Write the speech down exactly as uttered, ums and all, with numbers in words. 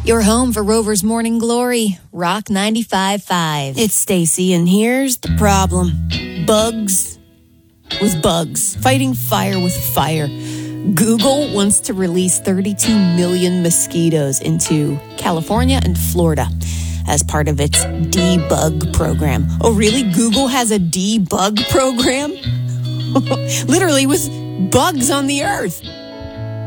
Your home for Rover's Morning Glory, Rock ninety-five point five. It's Stacy, and here's the problem. Bugs with bugs. Fighting fire with fire. Google wants to release thirty-two million mosquitoes into California and Florida as part of its debug program. Oh, really? Google has a debug program? Literally with bugs on the earth.